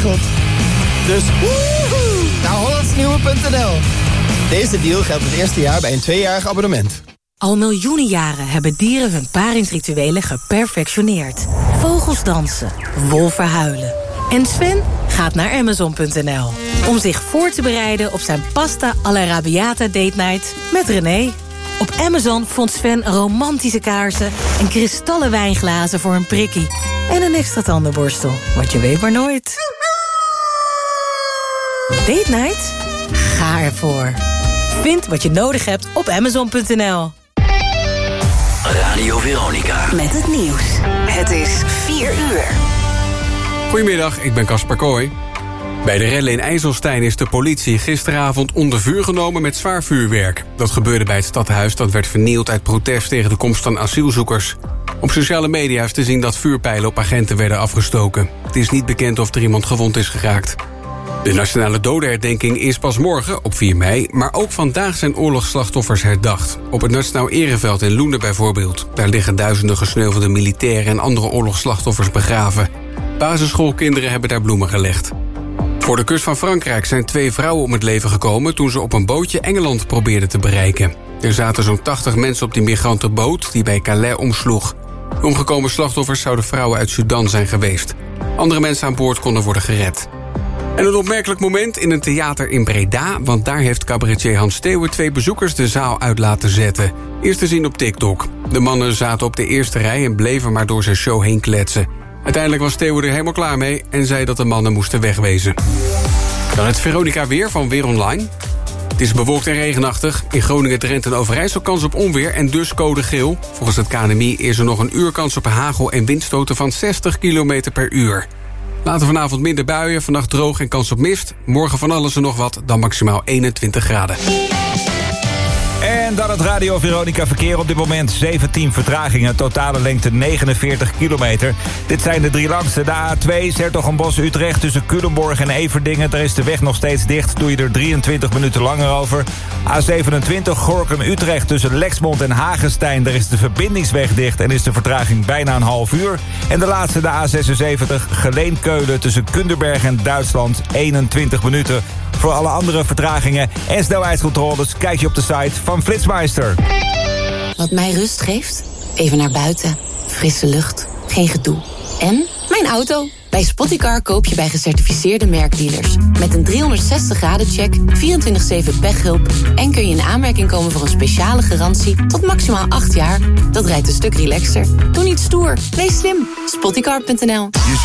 aanschot. Dus naar hollandsnieuwe.nl. Deze deal geldt het eerste jaar bij een 2-jarig abonnement. Al miljoenen jaren hebben dieren hun paringsrituelen geperfectioneerd. Vogels dansen, wolven huilen. En Sven gaat naar Amazon.nl om zich voor te bereiden op zijn pasta alla Rabiata date night met René. Op Amazon vond Sven romantische kaarsen en kristallen wijnglazen voor een prikkie. En een extra tandenborstel, want je weet maar nooit. Date night? Ga ervoor. Vind wat je nodig hebt op Amazon.nl. Radio Veronica. Met het nieuws. Het is 4 uur. Goedemiddag, ik ben Casper Kooi. Bij de rellen in IJsselstein is de politie gisteravond onder vuur genomen met zwaar vuurwerk. Dat gebeurde bij het stadhuis dat werd vernield uit protest tegen de komst van asielzoekers. Op sociale media is te zien dat vuurpijlen op agenten werden afgestoken. Het is niet bekend of er iemand gewond is geraakt. De nationale dodenherdenking is pas morgen, op 4 mei... maar ook vandaag zijn oorlogsslachtoffers herdacht. Op het Nationaal Ereveld in Loenen bijvoorbeeld. Daar liggen duizenden gesneuvelde militairen en andere oorlogsslachtoffers begraven. Basisschoolkinderen hebben daar bloemen gelegd. Voor de kust van Frankrijk zijn 2 vrouwen om het leven gekomen... toen ze op een bootje Engeland probeerden te bereiken. Er zaten zo'n 80 mensen op die migrantenboot die bij Calais omsloeg. De omgekomen slachtoffers zouden vrouwen uit Sudan zijn geweest. Andere mensen aan boord konden worden gered. En een opmerkelijk moment in een theater in Breda... want daar heeft cabaretier Hans Steeuwen 2 bezoekers de zaal uit laten zetten. Eerst te zien op TikTok. De mannen zaten op de eerste rij en bleven maar door zijn show heen kletsen. Uiteindelijk was Steeuwen er helemaal klaar mee... en zei dat de mannen moesten wegwezen. Dan het Veronica weer van Weer Online. Het is bewolkt en regenachtig. In Groningen, Drenthe en Overijssel kans op onweer en dus code geel. Volgens het KNMI is er nog een uur kans op hagel en windstoten van 60 km per uur. Later vanavond minder buien, vannacht droog en kans op mist. Morgen van alles en nog wat, dan maximaal 21 graden. En dan het Radio Veronica verkeer op dit moment. 17 vertragingen, totale lengte 49 kilometer. Dit zijn de 3 langste. De A2, 's-Hertogenbosch-Utrecht tussen Culemborg en Everdingen. Daar is de weg nog steeds dicht, doe je er 23 minuten langer over. A27, Gorinchem-Utrecht tussen Lexmond en Hagestein. Daar is de verbindingsweg dicht en is de vertraging bijna een half uur. En de laatste, de A76, Geleen-Keulen tussen Kunderberg en Duitsland. 21 minuten. Voor alle andere vertragingen en snelheidscontroles kijk je op de site van Flitsmeister. Wat mij rust geeft? Even naar buiten. Frisse lucht. Geen gedoe. En mijn auto. Bij Spottycar koop je bij gecertificeerde merkdealers. Met een 360-graden-check, 24/7 pechhulp... en kun je in aanmerking komen voor een speciale garantie... tot maximaal 8 jaar. Dat rijdt een stuk relaxter. Doe niet stoer. Wees slim. Spottycar.nl.